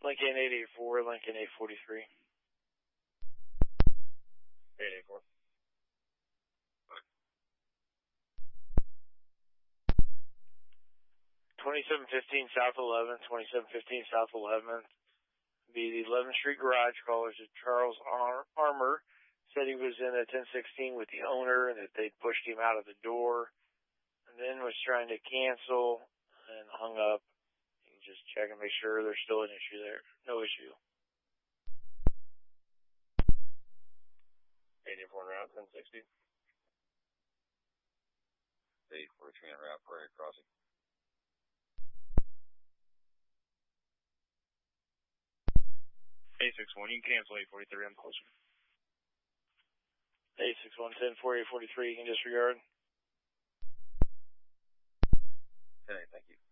Lincoln 884, Lincoln 843. 884. 2715 South 11th, 2715 South 11th. Be the 11th Street Garage. Callers at Charles Armour. Said he was in a 1016 with the owner and that they'd pushed him out of the door. And then was trying to cancel and hung up. You can just check and make sure there's still an issue there. No issue. 84 en route, 1060. 843 en route, Prairie Crossing. 861, you can cancel 843, I'm closer. 861 10 4843, you can disregard. 10-8, thank you.